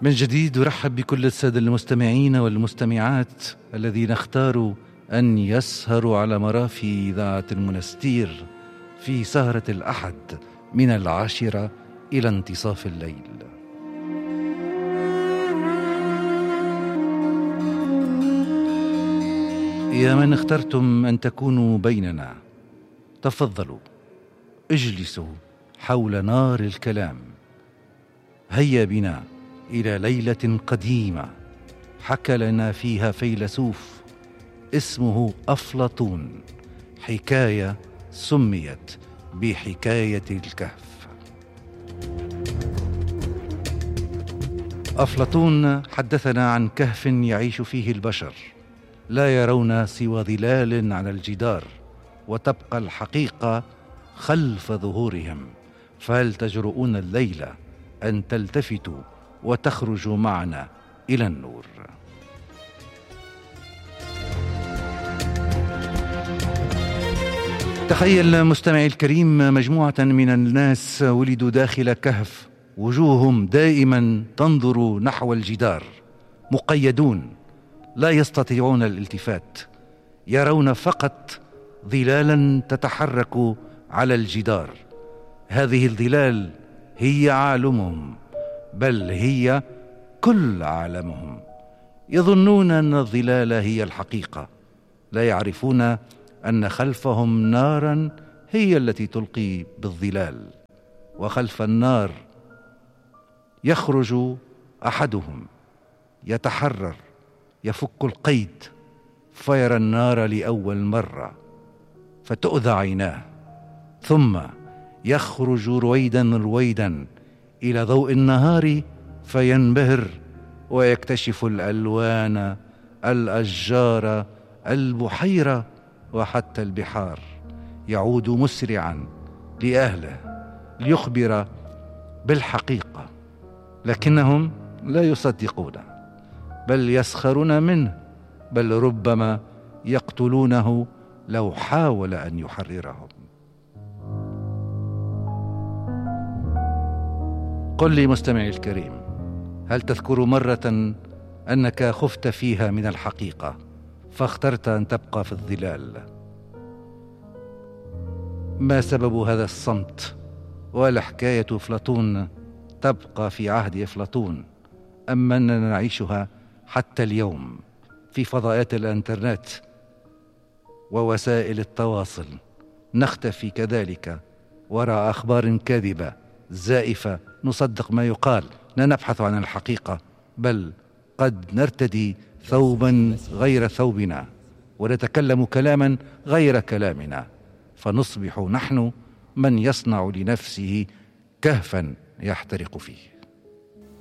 من جديد أرحب بكل السادة المستمعين والمستمعات الذين اختاروا أن يسهروا على مرافي إذاعة المنستير في سهرة الأحد من 10 إلى انتصاف الليل. يا من اخترتم أن تكونوا بيننا، تفضلوا اجلسوا حول نار الكلام. هيا بنا إلى ليلة قديمة حكى لنا فيها فيلسوف اسمه أفلاطون حكاية سميت بحكاية الكهف. أفلاطون حدثنا عن كهف يعيش فيه البشر، لا يرون سوى ظلال على الجدار، وتبقى الحقيقة خلف ظهورهم. فهل تجرؤون الليلة أن تلتفتوا وتخرجوا معنا إلى النور؟ تخيل مستمعي الكريم مجموعة من الناس ولدوا داخل كهف، وجوههم دائما تنظر نحو الجدار، مقيدون لا يستطيعون الالتفات، يرون فقط ظلالا تتحرك على الجدار. هذه الظلال هي عالمهم، بل هي كل عالمهم. يظنون أن الظلال هي الحقيقة، لا يعرفون أن خلفهم نارا هي التي تلقي بالظلال، وخلف النار يخرج أحدهم يتحرر، يفك القيد فيرى النار لأول مرة فتؤذى عيناه، ثم يخرج رويدا رويدا إلى ضوء النهار فينبهر ويكتشف الألوان، الأشجار، البحيرة، وحتى البحار. يعود مسرعا لأهله ليخبر بالحقيقة، لكنهم لا يصدقون، بل يسخرون منه، بل ربما يقتلونه لو حاول أن يحررهم. قل لي مستمعي الكريم، هل تذكر مرة أنك خفت فيها من الحقيقة فاخترت أن تبقى في الظلال؟ ما سبب هذا الصمت؟ والحكاية أفلاطون تبقى في عهد أفلاطون، أم أننا نعيشها حتى اليوم في فضاءات الإنترنت ووسائل التواصل؟ نختفي كذلك وراء أخبار كاذبة زائفة، نصدق ما يقال، لا نبحث عن الحقيقة، بل قد نرتدي ثوبا غير ثوبنا ونتكلم كلاما غير كلامنا، فنصبح نحن من يصنع لنفسه كهفا يحترق فيه.